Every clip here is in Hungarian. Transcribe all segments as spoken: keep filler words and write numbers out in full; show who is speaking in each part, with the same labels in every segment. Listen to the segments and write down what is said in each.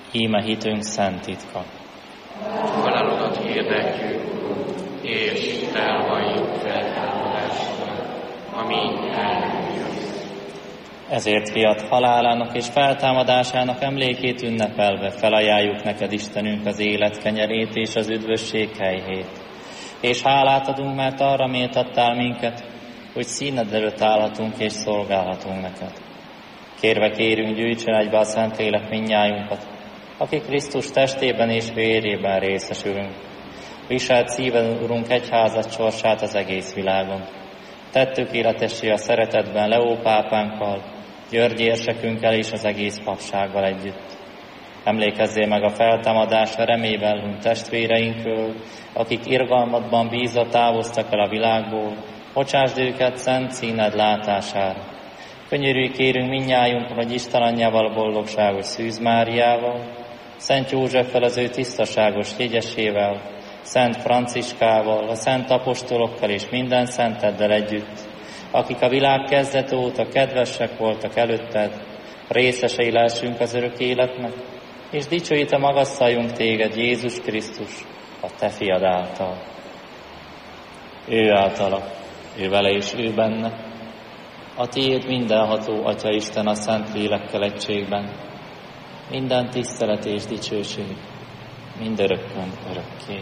Speaker 1: Íme hitünk szent titka.
Speaker 2: Halálodat hirdetjük, és elvalljuk feltámadásnak, ami eljössz.
Speaker 1: Ezért fiat halálának és feltámadásának emlékét ünnepelve felajánljuk neked, Istenünk, az élet kenyerét és az üdvösség helyhét. És hálát adunk, mert arra méltattál minket, hogy színed előtt állhatunk és szolgálhatunk neked. Kérve kérünk, gyűjtsen egybe a Szentlélek mindnyájunkat, akik Krisztus testében és vérében részesülünk. Viselt szíven, Urunk, egyházat sorsát az egész világon. Tettük életessé a szeretetben Leó pápánkkal, György érsekünkkel és az egész papsággal együtt. Emlékezzél meg a feltámadásra remében hunyt testvéreinkről, akik irgalmadban bízva távoztak el a világból, bocsásd őket szent színed látására. Könyörülj kérünk mindnyájunkon, hogy Isten anyjával, boldogságos Szűz Máriával, Szent Józseffel, az ő tisztaságos jegyesével, Szent Franciskával, a szent apostolokkal és minden szenteddel együtt, akik a világ kezdete óta kedvesek voltak előtted, részesei lehessünk az örök életnek, és dicsőítve magasztaljunk téged, Jézus Krisztus, a te fiad által. Ő általa, ő vele és ő benne, a tiéd mindenható Atya Isten a Szent Lélekkel egységben, minden tisztelet és dicsőség, mindörökkön örökké.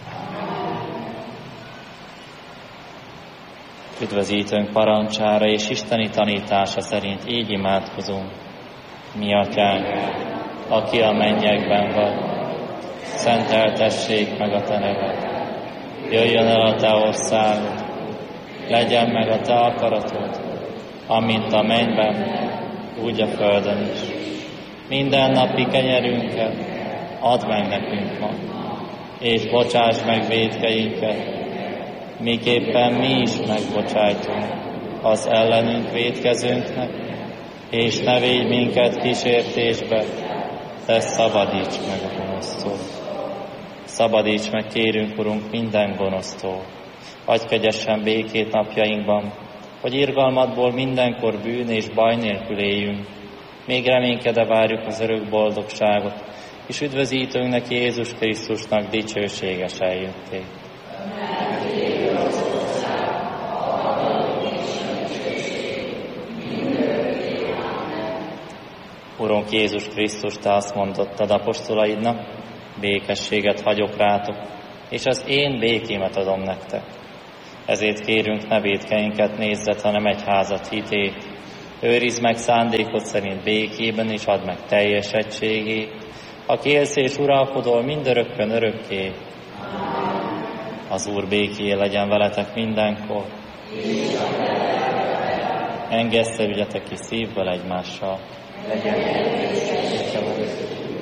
Speaker 1: Üdvözítőnk parancsára és isteni tanítása szerint így imádkozunk. Mi Atyánk, aki a mennyekben vagy, szenteltessék meg a te neved. Jöjjön el a te országod, legyen meg a te akaratod, amint a mennyben, úgy a földön is. Minden napi kenyerünket add meg nekünk ma, és bocsáss meg vétkeinket, miképpen mi is megbocsájtunk az ellenünk vétkezőnknek, és ne védj minket kísértésbe, de szabadíts meg a gonosztól. Szabadíts meg, kérünk, Urunk, minden gonosztól. Adj kegyesen békét napjainkban, hogy irgalmadból mindenkor bűn és baj nélkül éljünk. Még reménykedve várjuk az örök boldogságot, és üdvözítőnknek, Jézus Krisztusnak dicsőséges eljötték. Urunk Jézus Krisztus, te azt mondottad apostolaidnak, békességet hagyok rátok, és az én békémet adom nektek. Ezért kérünk, ne vétkeinket nézzet, hanem egyházat hitét. Őrizd meg szándékod szerint békében, és add meg teljes egységét, aki élsz és uralkodol mindörökkön örökké. Az Úr békéje legyen veletek mindenkor. Engesztelődjetek ki szívből egymással. Legyen